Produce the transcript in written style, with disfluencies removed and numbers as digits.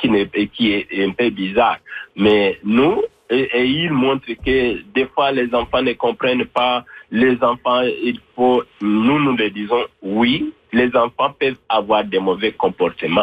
qui est un peu bizarre. Mais nous, et il montre que des fois les enfants ne comprennent pas. Les enfants, nous le disons, oui, les enfants peuvent avoir des mauvais comportements.